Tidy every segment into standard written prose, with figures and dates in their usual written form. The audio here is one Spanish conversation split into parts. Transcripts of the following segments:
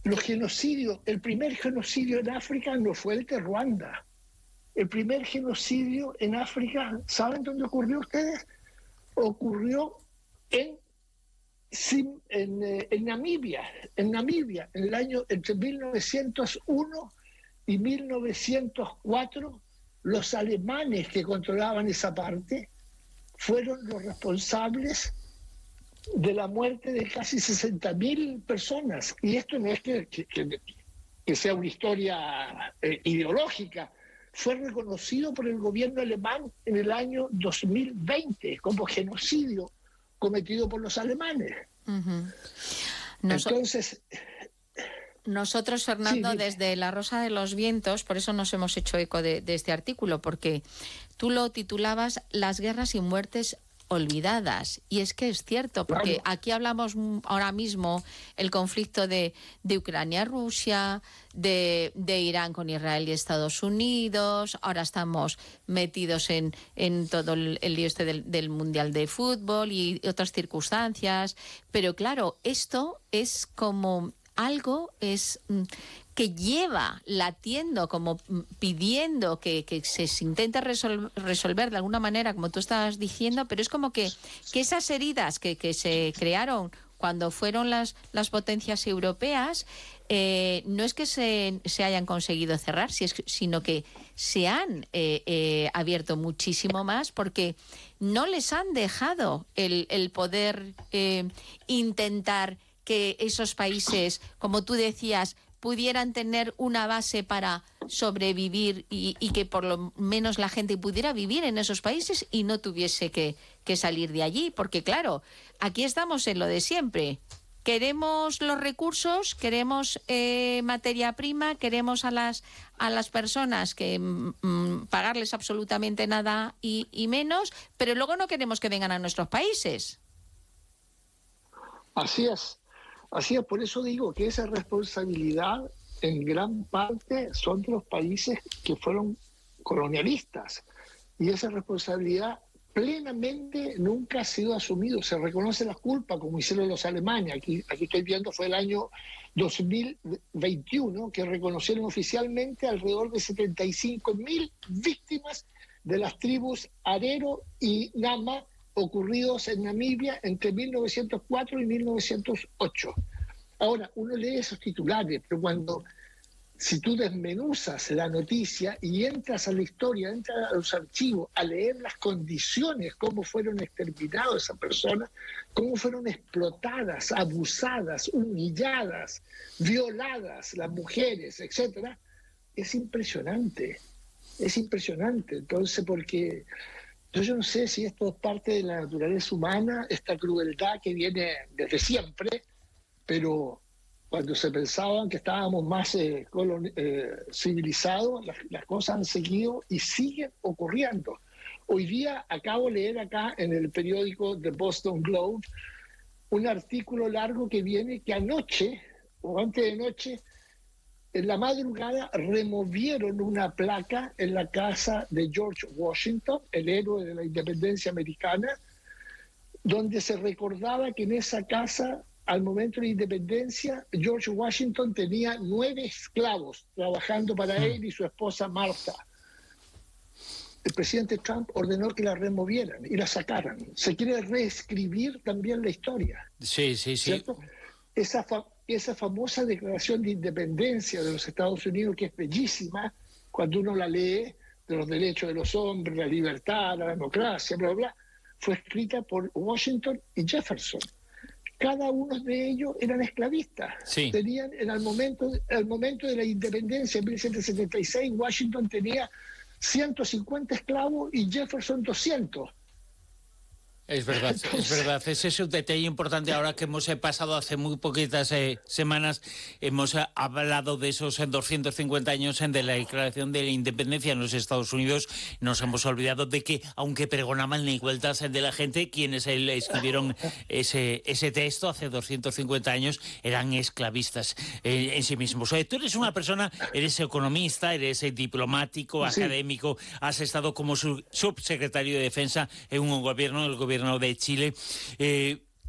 Los genocidios, el primer genocidio en África no fue el de Ruanda. El primer genocidio en África, ¿saben dónde ocurrió ustedes? Ocurrió en Namibia, en el año entre 1901 y 1904, los alemanes que controlaban esa parte fueron los responsables de la muerte de casi 60.000 personas. Y esto no es que sea una historia ideológica, fue reconocido por el gobierno alemán en el año 2020 como genocidio cometido por los alemanes. Uh-huh. Entonces... Nosotros, Fernando, sí, desde La Rosa de los Vientos, por eso nos hemos hecho eco de este artículo, porque tú lo titulabas Las guerras y muertes olvidadas. Y es que es cierto, porque claro, aquí hablamos ahora mismo el conflicto de Ucrania-Rusia, de Irán con Israel y Estados Unidos, ahora estamos metidos en todo el lío este del Mundial de Fútbol y otras circunstancias. Pero claro, esto es como... algo es que lleva latiendo, como pidiendo que se intente resolver de alguna manera, como tú estabas diciendo, pero es como que esas heridas que se crearon cuando fueron las potencias europeas, no es que se hayan conseguido cerrar, sino que se han abierto muchísimo más, porque no les han dejado el poder intentar que esos países, como tú decías, pudieran tener una base para sobrevivir y que por lo menos la gente pudiera vivir en esos países y no tuviese que salir de allí. Porque claro, aquí estamos en lo de siempre. Queremos los recursos, queremos materia prima, queremos a las personas que pagarles absolutamente nada y menos, pero luego no queremos que vengan a nuestros países. Así es. Así es, por eso digo que esa responsabilidad en gran parte son de los países que fueron colonialistas, y esa responsabilidad plenamente nunca ha sido asumida. Se reconoce la culpa como hicieron los alemanes. Aquí estoy viendo, fue el año 2021 que reconocieron oficialmente alrededor de 75.000 víctimas de las tribus Arero y Nama ocurridos en Namibia entre 1904 y 1908. Ahora, uno lee esos titulares, pero si tú desmenuzas la noticia y entras a la historia, entras a los archivos, a leer las condiciones, cómo fueron exterminadas esas personas, cómo fueron explotadas, abusadas, humilladas, violadas las mujeres, etcétera, es impresionante. Es impresionante. Entonces, porque... yo no sé si esto es parte de la naturaleza humana, esta crueldad que viene desde siempre, pero cuando se pensaban que estábamos más civilizados, las cosas han seguido y siguen ocurriendo. Hoy día acabo de leer acá en el periódico The Boston Globe un artículo largo que viene que anoche, o antes de noche, en la madrugada removieron una placa en la casa de George Washington, el héroe de la independencia americana, donde se recordaba que en esa casa, al momento de la independencia, George Washington tenía 9 esclavos trabajando para él y su esposa Martha. El presidente Trump ordenó que la removieran y la sacaran. Se quiere reescribir también la historia. Sí. ¿Cierto? Esa famosa declaración de independencia de los Estados Unidos, que es bellísima, cuando uno la lee, de los derechos de los hombres, la libertad, la democracia, bla, bla, bla, fue escrita por Washington y Jefferson. Cada uno de ellos eran esclavistas. Sí. Tenían, al momento de la independencia, en 1776, Washington tenía 150 esclavos y Jefferson 200. Es verdad, ese es un detalle importante. Ahora que hemos pasado hace muy poquitas semanas, hemos hablado de esos 250 años de la declaración de la independencia en los Estados Unidos. Nos hemos olvidado de que, aunque pregonaban la igualdad de la gente, quienes escribieron ese texto hace 250 años eran esclavistas en sí mismos. Tú eres una persona, eres economista, eres diplomático, sí, académico, has estado como subsecretario de Defensa en un gobierno, el gobierno de Chile.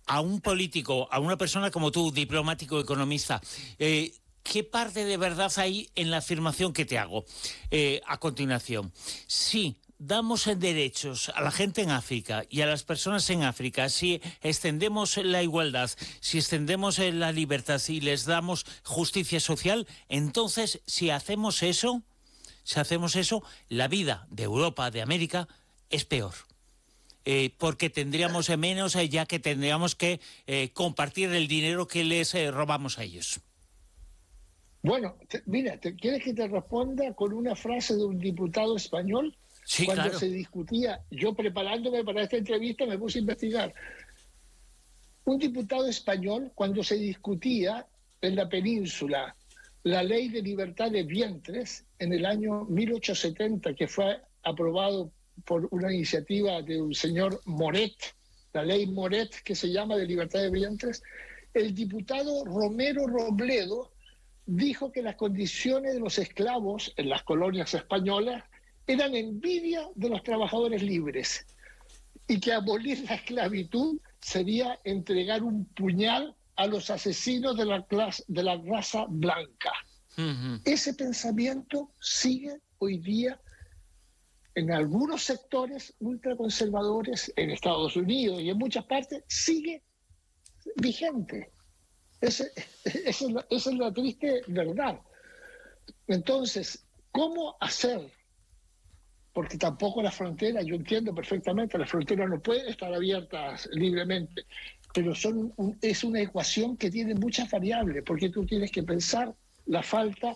a un político, a una persona como tú, diplomático, economista, ¿qué parte de verdad hay en la afirmación que te hago a continuación? Sí. Damos derechos a la gente en África y a las personas en África, si extendemos la igualdad, si extendemos la libertad y les damos justicia social, entonces si hacemos eso, la vida de Europa, de América, es peor. Porque tendríamos menos, ya que tendríamos que compartir el dinero que les robamos a ellos. Bueno, mira, ¿quieres que te responda con una frase de un diputado español? Sí, Cuando claro. se discutía, yo preparándome para esta entrevista me puse a investigar. Un diputado español, cuando se discutía en la península la ley de libertad de vientres en el año 1870, que fue aprobado por una iniciativa de un señor Moret, la ley Moret que se llama de libertad de vientres, el diputado Romero Robledo dijo que las condiciones de los esclavos en las colonias españolas eran envidia de los trabajadores libres y que abolir la esclavitud sería entregar un puñal a los asesinos de la raza blanca. Uh-huh. Ese pensamiento sigue hoy día en algunos sectores ultraconservadores en Estados Unidos y en muchas partes, sigue vigente. Esa es la triste verdad. Entonces, ¿cómo hacer? Porque tampoco las fronteras, yo entiendo perfectamente, las fronteras no pueden estar abiertas libremente, pero es una ecuación que tiene muchas variables, porque tú tienes que pensar la falta,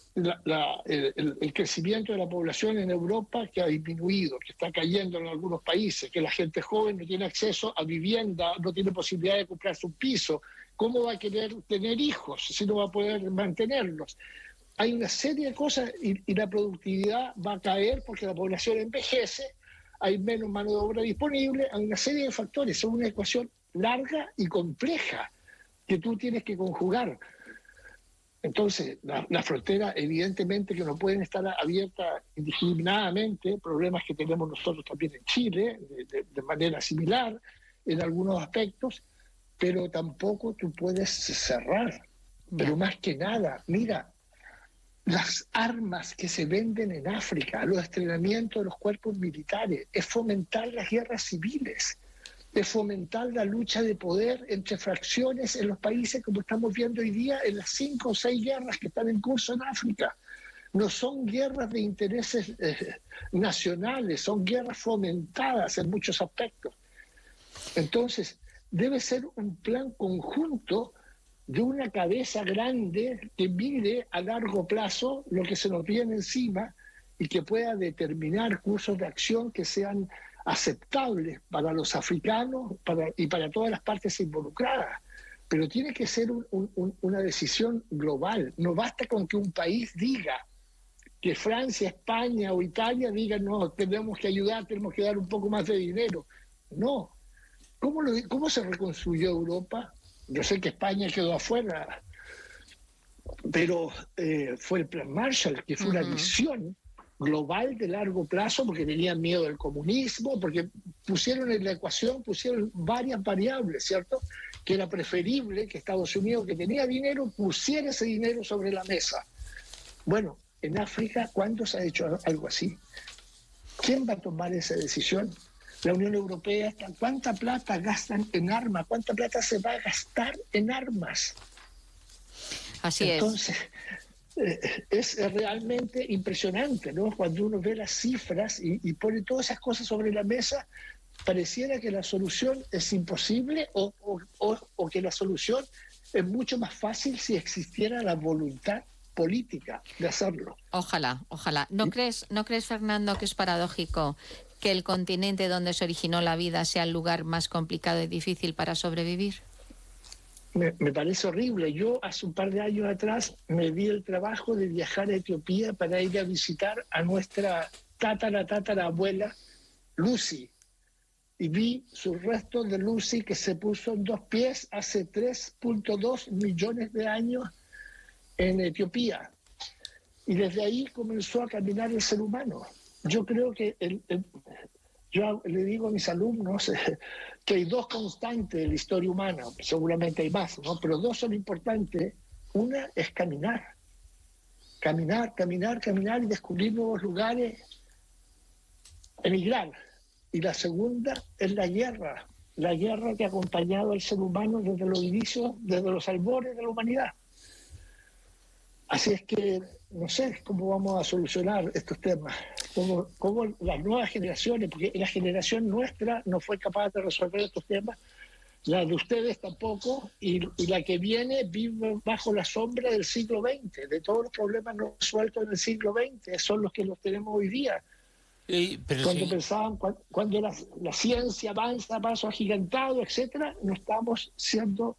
el crecimiento de la población en Europa que ha disminuido, que está cayendo en algunos países, que la gente joven no tiene acceso a vivienda, no tiene posibilidad de comprarse un piso. ¿Cómo va a querer tener hijos si no va a poder mantenerlos? Hay una serie de cosas y la productividad va a caer porque la población envejece, hay menos mano de obra disponible, hay una serie de factores. Es una ecuación larga y compleja que tú tienes que conjugar. Entonces, las fronteras evidentemente que no pueden estar abiertas indiscriminadamente, problemas que tenemos nosotros también en Chile, de manera similar en algunos aspectos, pero tampoco tú puedes cerrar. Pero más que nada, mira, las armas que se venden en África, los entrenamientos de los cuerpos militares, es fomentar las guerras civiles, es fomentar la lucha de poder entre fracciones en los países, como estamos viendo hoy día en las 5 o 6 guerras que están en curso en África. No son guerras de intereses nacionales, son guerras fomentadas en muchos aspectos. Entonces, debe ser un plan conjunto de una cabeza grande que mire a largo plazo lo que se nos viene encima y que pueda determinar cursos de acción que sean aceptables para los africanos y para todas las partes involucradas. Pero tiene que ser una decisión global. No basta con que un país diga, que Francia, España o Italia digan, no, tenemos que ayudar, tenemos que dar un poco más de dinero. No. ¿Cómo se reconstruyó Europa? Yo sé que España quedó afuera, pero fue el Plan Marshall, que fue una visión global de largo plazo, porque tenían miedo del comunismo, porque pusieron en la ecuación, pusieron varias variables, ¿cierto? Que era preferible que Estados Unidos, que tenía dinero, pusiera ese dinero sobre la mesa. Bueno, en África, ¿cuándo se ha hecho algo así? ¿Quién va a tomar esa decisión? La Unión Europea, ¿cuánta plata gastan en armas? ¿Cuánta plata se va a gastar en armas? Así Entonces, es realmente impresionante, ¿no? Cuando uno ve las cifras y pone todas esas cosas sobre la mesa, pareciera que la solución es imposible o que la solución es mucho más fácil si existiera la voluntad política de hacerlo. Ojalá, ojalá. ¿No crees, Fernando, que es paradójico que el continente donde se originó la vida sea el lugar más complicado y difícil para sobrevivir? Me parece horrible. Yo hace un par de años atrás me di el trabajo de viajar a Etiopía para ir a visitar a nuestra tatarabuela Lucy. Y vi sus restos de Lucy que se puso en 2 pies hace 3.2 millones de años en Etiopía. Y desde ahí comenzó a caminar el ser humano. Yo creo que Yo le digo a mis alumnos que hay dos constantes en la historia humana, seguramente hay más, ¿no? Pero dos son importantes. Una es caminar. Caminar, caminar, caminar y descubrir nuevos lugares, emigrar. Y la segunda es la guerra que ha acompañado al ser humano desde los inicios, desde los albores de la humanidad. Así es que no sé cómo vamos a solucionar estos temas, cómo las nuevas generaciones, porque la generación nuestra no fue capaz de resolver estos temas, la de ustedes tampoco, y la que viene vive bajo la sombra del siglo XX, de todos los problemas no resueltos en el siglo XX, son los que los tenemos hoy día. Cuando pensaban, cuando la ciencia avanza a paso agigantado, etcétera, no estamos siendo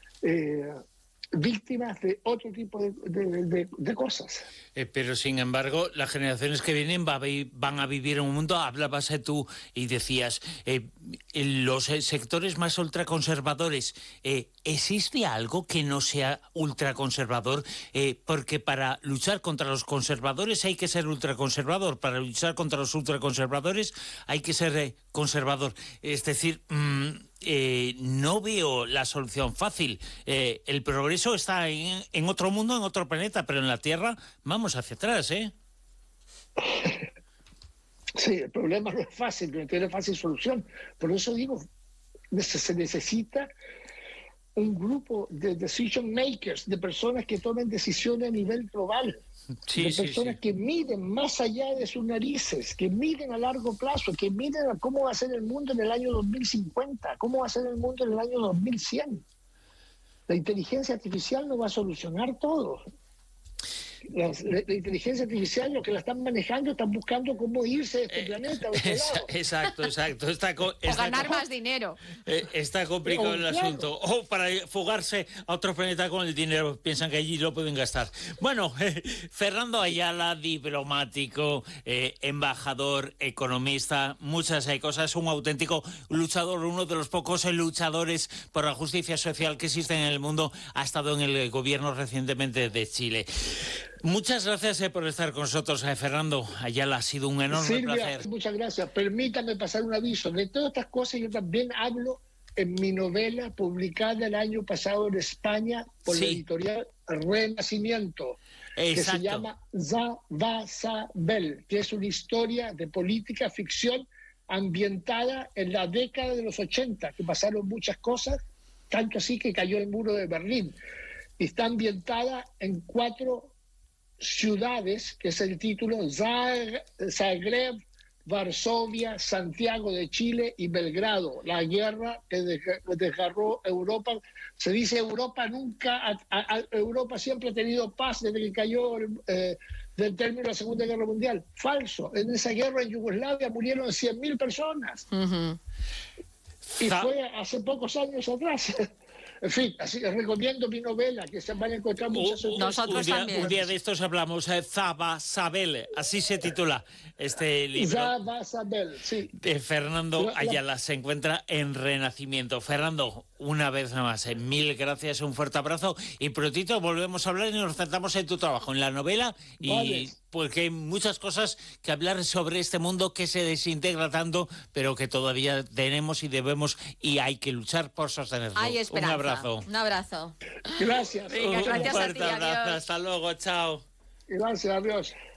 víctimas de otro tipo de cosas. Pero sin embargo, las generaciones que vienen van a vivir en un mundo, hablabas tú y decías, en los sectores más ultraconservadores, ¿existe algo que no sea ultraconservador? Porque para luchar contra los conservadores hay que ser ultraconservador, para luchar contra los ultraconservadores hay que ser conservador. Es decir, no veo la solución fácil. El progreso está en otro mundo, en otro planeta, pero en la Tierra vamos hacia atrás, ¿eh? Sí, el problema no es fácil, no tiene fácil solución. Por eso digo, se necesita un grupo de decision makers, de personas que tomen decisiones a nivel global, de personas que miren más allá de sus narices, que miren a largo plazo, que miren a cómo va a ser el mundo en el año 2050, cómo va a ser el mundo en el año 2100. La inteligencia artificial no va a solucionar todo. La inteligencia artificial, los que la están manejando, están buscando cómo irse de este planeta. Exacto. O ganar más dinero. Está complicado el asunto. O para fugarse a otro planeta con el dinero, piensan que allí lo pueden gastar. Bueno, Fernando Ayala, diplomático, embajador, economista, muchas cosas, un auténtico luchador, uno de los pocos luchadores por la justicia social que existen en el mundo, ha estado en el gobierno recientemente de Chile. Muchas gracias por estar con nosotros, Fernando Ayala. Ha sido un enorme placer. Muchas gracias. Permítame pasar un aviso. De todas estas cosas yo también hablo en mi novela publicada el año pasado en España por la editorial Renacimiento, que se llama Ya va Sabel, que es una historia de política ficción ambientada en la década de los 80, que pasaron muchas cosas, tanto así que cayó el muro de Berlín. Y está ambientada en 4 ciudades, que es el título: Zagreb, Varsovia, Santiago de Chile y Belgrado. La guerra que desgarró Europa. Se dice Europa nunca, Europa siempre ha tenido paz desde que cayó del término de la Segunda Guerra Mundial. Falso. En esa guerra en Yugoslavia murieron 100.000 personas. Y fue hace pocos años atrás. En fin, así que recomiendo mi novela, que se van a encontrar muchas nosotros también. Un día de estos hablamos, Ya va Sabel, así se titula este libro. Ya va Sabel, sí. De Fernando Ayala, se encuentra en Renacimiento. Fernando, una vez más, mil gracias, un fuerte abrazo y prontito volvemos a hablar y nos centramos en tu trabajo, en la novela y porque hay muchas cosas que hablar sobre este mundo que se desintegra tanto, pero que todavía tenemos y debemos y hay que luchar por sostenerlo. Hay esperanza. Un abrazo. Un abrazo. Gracias. Venga, gracias un fuerte a ti, abrazo. adiós. Hasta luego, chao. Gracias, adiós.